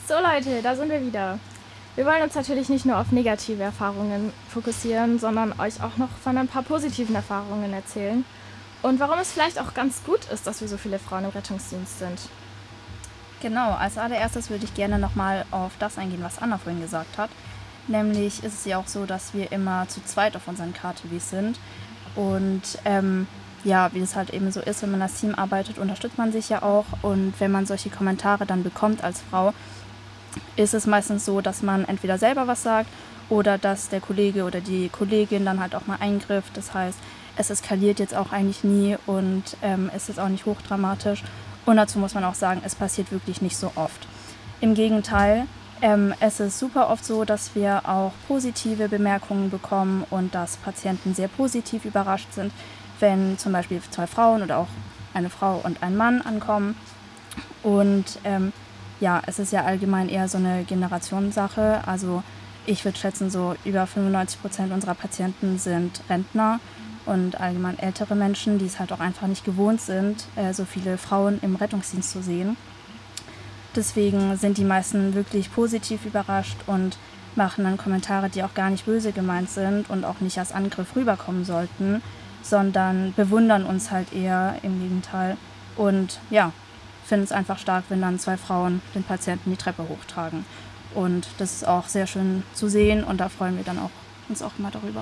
So Leute, da sind wir wieder. Wir wollen uns natürlich nicht nur auf negative Erfahrungen fokussieren, sondern euch auch noch von ein paar positiven Erfahrungen erzählen. Und warum es vielleicht auch ganz gut ist, dass wir so viele Frauen im Rettungsdienst sind. Genau, als allererstes würde ich gerne nochmal auf das eingehen, was Anna vorhin gesagt hat. Nämlich ist es ja auch so, dass wir immer zu zweit auf unseren KTWs sind. Und wie es halt eben so ist, wenn man als Team arbeitet, unterstützt man sich ja auch. Und wenn man solche Kommentare dann bekommt als Frau, ist es meistens so, dass man entweder selber was sagt oder dass der Kollege oder die Kollegin dann halt auch mal eingreift. Das heißt, es eskaliert jetzt auch eigentlich nie und es ist auch nicht hochdramatisch. Und dazu muss man auch sagen, es passiert wirklich nicht so oft. Im Gegenteil, es ist super oft so, dass wir auch positive Bemerkungen bekommen und dass Patienten sehr positiv überrascht sind, wenn zum Beispiel 2 Frauen oder auch eine Frau und ein Mann ankommen. Und es ist ja allgemein eher so eine Generationssache. Also ich würde schätzen, so über 95% unserer Patienten sind Rentner und allgemein ältere Menschen, die es halt auch einfach nicht gewohnt sind, so viele Frauen im Rettungsdienst zu sehen. Deswegen sind die meisten wirklich positiv überrascht und machen dann Kommentare, die auch gar nicht böse gemeint sind und auch nicht als Angriff rüberkommen sollten, sondern bewundern uns halt eher im Gegenteil. Und ja, finden es einfach stark, wenn dann 2 Frauen den Patienten die Treppe hochtragen. Und das ist auch sehr schön zu sehen und da freuen wir dann auch uns auch immer darüber.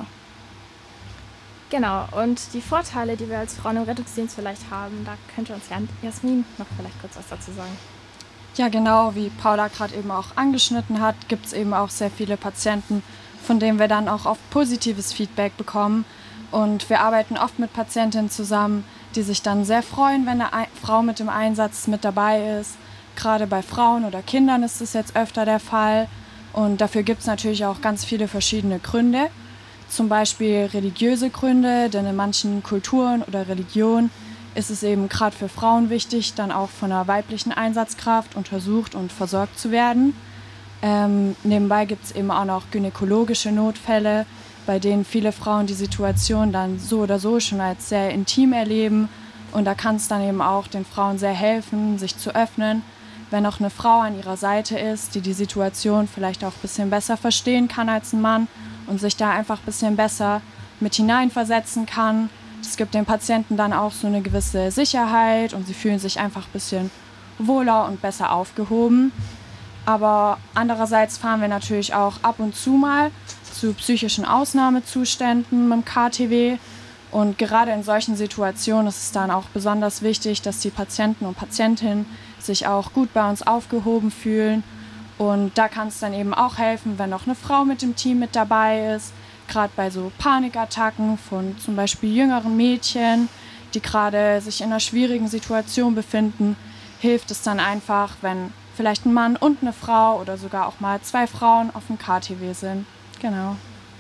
Genau, und die Vorteile, die wir als Frauen im Rettungsdienst vielleicht haben, da könnte uns Jasmin noch vielleicht kurz was dazu sagen. Ja, genau, wie Paula gerade eben auch angeschnitten hat, gibt es eben auch sehr viele Patienten, von denen wir dann auch oft positives Feedback bekommen. Und wir arbeiten oft mit Patientinnen zusammen, die sich dann sehr freuen, wenn eine Frau mit dem Einsatz mit dabei ist. Gerade bei Frauen oder Kindern ist das jetzt öfter der Fall. Und dafür gibt es natürlich auch ganz viele verschiedene Gründe. Zum Beispiel religiöse Gründe, denn in manchen Kulturen oder Religionen ist es eben gerade für Frauen wichtig, dann auch von einer weiblichen Einsatzkraft untersucht und versorgt zu werden. Nebenbei gibt es eben auch noch gynäkologische Notfälle, bei denen viele Frauen die Situation dann so oder so schon als sehr intim erleben. Und da kann es dann eben auch den Frauen sehr helfen, sich zu öffnen, wenn auch eine Frau an ihrer Seite ist, die die Situation vielleicht auch ein bisschen besser verstehen kann als ein Mann und sich da einfach ein bisschen besser mit hineinversetzen kann. Das gibt den Patienten dann auch so eine gewisse Sicherheit und sie fühlen sich einfach ein bisschen wohler und besser aufgehoben. Aber andererseits fahren wir natürlich auch ab und zu mal zu psychischen Ausnahmezuständen mit dem KTW. Und gerade in solchen Situationen ist es dann auch besonders wichtig, dass die Patienten und Patientinnen sich auch gut bei uns aufgehoben fühlen. Und da kann es dann eben auch helfen, wenn noch eine Frau mit dem Team mit dabei ist. Gerade bei so Panikattacken von zum Beispiel jüngeren Mädchen, die gerade sich in einer schwierigen Situation befinden, hilft es dann einfach, wenn vielleicht ein Mann und eine Frau oder sogar auch mal 2 Frauen auf dem KTW sind. Genau.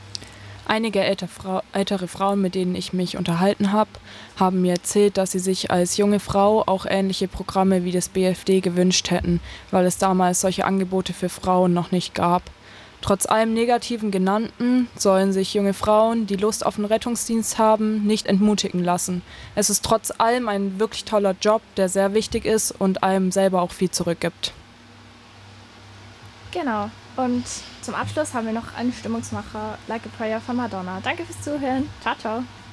Einige ältere Frauen, mit denen ich mich unterhalten habe, haben mir erzählt, dass sie sich als junge Frau auch ähnliche Programme wie das BFD gewünscht hätten, weil es damals solche Angebote für Frauen noch nicht gab. Trotz allem Negativen Genannten sollen sich junge Frauen, die Lust auf den Rettungsdienst haben, nicht entmutigen lassen. Es ist trotz allem ein wirklich toller Job, der sehr wichtig ist und einem selber auch viel zurückgibt. Genau, und zum Abschluss haben wir noch einen Stimmungsmacher, Like a Prayer von Madonna. Danke fürs Zuhören. Ciao, ciao.